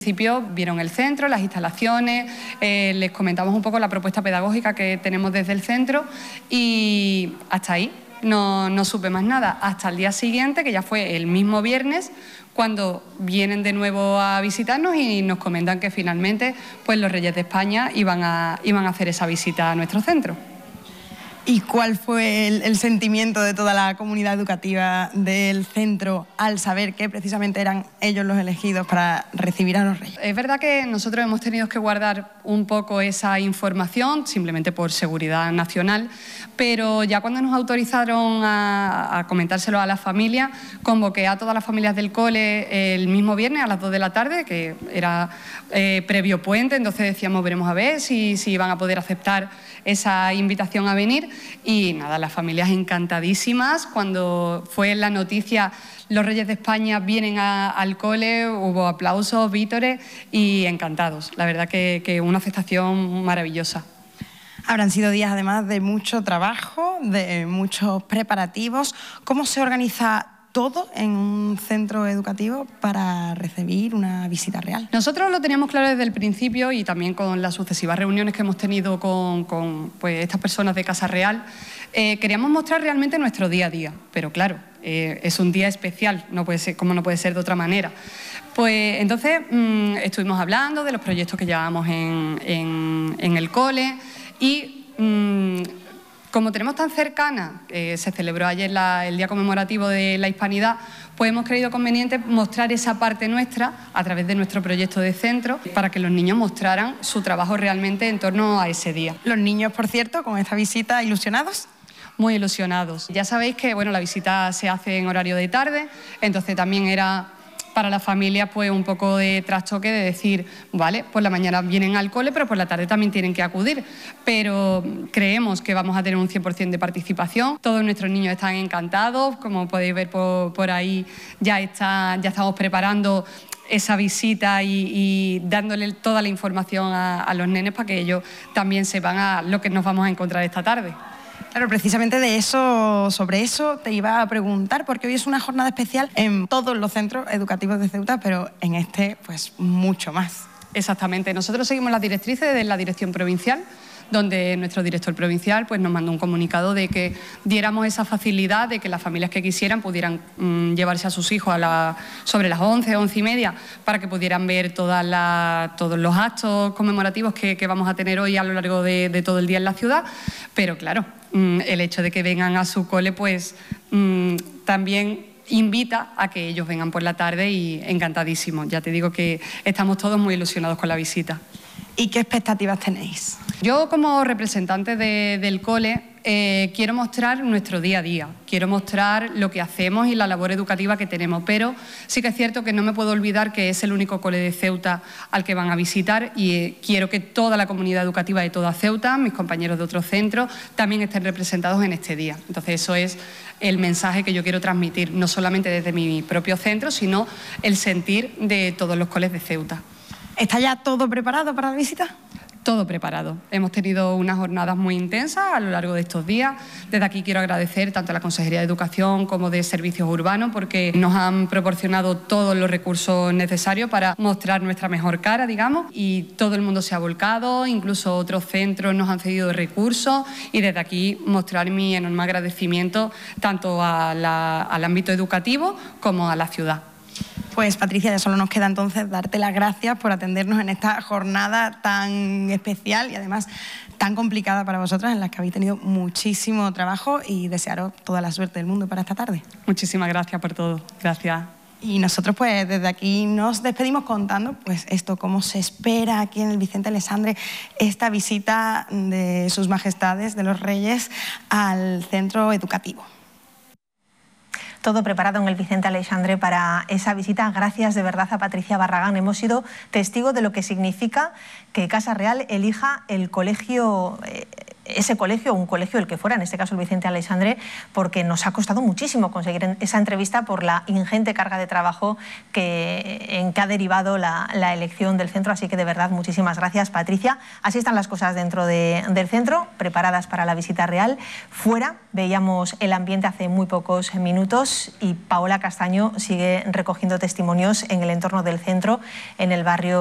Al principio vieron el centro, las instalaciones, les comentamos un poco la propuesta pedagógica que tenemos desde el centro y hasta ahí no supe más nada. Hasta el día siguiente, que ya fue el mismo viernes, cuando vienen de nuevo a visitarnos y nos comentan que finalmente pues, los Reyes de España iban a hacer esa visita a nuestro centro. ¿Y cuál fue el sentimiento de toda la comunidad educativa del centro al saber que precisamente eran ellos los elegidos para recibir a los Reyes? Es verdad que nosotros hemos tenido que guardar un poco esa información, simplemente por seguridad nacional, pero ya cuando nos autorizaron a comentárselo a la familia, convoqué a todas las familias del cole el mismo viernes a las 2 de la tarde, que era previo puente, entonces decíamos, veremos a ver si iban a poder aceptar esa invitación a venir. Y nada, las familias encantadísimas. Cuando fue la noticia, los Reyes de España vienen al cole, hubo aplausos, vítores y encantados. La verdad que una aceptación maravillosa. Habrán sido días además de mucho trabajo, de muchos preparativos. ¿Cómo se organiza todo en un centro educativo para recibir una visita real? Nosotros lo teníamos claro desde el principio y también con las sucesivas reuniones que hemos tenido con pues, estas personas de Casa Real. Queríamos mostrar realmente nuestro día a día, pero claro, es un día especial, no puede ser, como no puede ser de otra manera. Pues entonces estuvimos hablando de los proyectos que llevábamos en el cole y como tenemos tan cercana, se celebró ayer el Día Conmemorativo de la Hispanidad, pues hemos creído conveniente mostrar esa parte nuestra a través de nuestro proyecto de centro para que los niños mostraran su trabajo realmente en torno a ese día. Los niños, por cierto, con esta visita, ¿ilusionados? Muy ilusionados. Ya sabéis que bueno, la visita se hace en horario de tarde, entonces también era para la familia pues un poco de trastoque de decir, vale, por la mañana vienen al cole, pero por la tarde también tienen que acudir. Pero creemos que vamos a tener un 100% de participación. Todos nuestros niños están encantados, como podéis ver por ahí ya estamos preparando esa visita y dándole toda la información a los nenes para que ellos también sepan a lo que nos vamos a encontrar esta tarde. Claro, precisamente sobre eso te iba a preguntar, porque hoy es una jornada especial en todos los centros educativos de Ceuta, pero en este, pues, mucho más. Exactamente. Nosotros seguimos las directrices de la dirección provincial, donde nuestro director provincial pues, nos mandó un comunicado de que diéramos esa facilidad de que las familias que quisieran pudieran llevarse a sus hijos sobre las 11, 11:30 para que pudieran ver todos los actos conmemorativos que vamos a tener hoy a lo largo de todo el día en la ciudad. Pero claro, el hecho de que vengan a su cole pues también invita a que ellos vengan por la tarde y encantadísimos. Ya te digo que estamos todos muy ilusionados con la visita. ¿Y qué expectativas tenéis? Yo, como representante del cole, quiero mostrar nuestro día a día, quiero mostrar lo que hacemos y la labor educativa que tenemos, pero sí que es cierto que no me puedo olvidar que es el único cole de Ceuta al que van a visitar y quiero que toda la comunidad educativa de toda Ceuta, mis compañeros de otros centros, también estén representados en este día. Entonces eso es el mensaje que yo quiero transmitir, no solamente desde mi propio centro, sino el sentir de todos los coles de Ceuta. ¿Está ya todo preparado para la visita? Todo preparado. Hemos tenido unas jornadas muy intensas a lo largo de estos días. Desde aquí quiero agradecer tanto a la Consejería de Educación como de Servicios Urbanos porque nos han proporcionado todos los recursos necesarios para mostrar nuestra mejor cara, digamos, y todo el mundo se ha volcado, incluso otros centros nos han cedido recursos y desde aquí mostrar mi enorme agradecimiento tanto al ámbito educativo como a la ciudad. Pues Patricia, ya solo nos queda entonces darte las gracias por atendernos en esta jornada tan especial y además tan complicada para vosotras, en la que habéis tenido muchísimo trabajo y desearos toda la suerte del mundo para esta tarde. Muchísimas gracias por todo. Gracias. Y nosotros pues desde aquí nos despedimos contando pues esto, cómo se espera aquí en el Vicente Aleixandre esta visita de sus majestades, de los Reyes, al centro educativo. Todo preparado en el Vicente Aleixandre para esa visita. Gracias de verdad a Patricia Barragán. Hemos sido testigos de lo que significa que Casa Real elija el colegio ese colegio, un colegio el que fuera, en este caso el Vicente Aleixandre, porque nos ha costado muchísimo conseguir esa entrevista por la ingente carga de trabajo en que ha derivado la elección del centro. Así que de verdad, muchísimas gracias, Patricia. Así están las cosas dentro del centro, preparadas para la visita real. Fuera veíamos el ambiente hace muy pocos minutos y Paola Castaño sigue recogiendo testimonios en el entorno del centro, en el barrio